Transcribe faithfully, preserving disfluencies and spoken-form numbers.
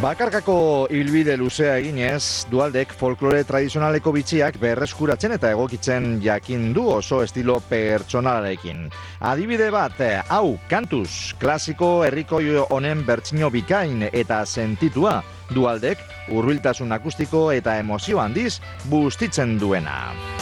Bakarkako ibilbide luzea eginez, Dualdek folklore tradizionaleko bitxiak berreskuratzen eta egokitzen jakin du oso estilo pertsonalarekin. Adibide bat, hau, kantuz, klasiko herrikoi honen bertsio bikain eta sentitua, Dualdek hurbiltasun akustiko eta emozio handiz bustitzen duena.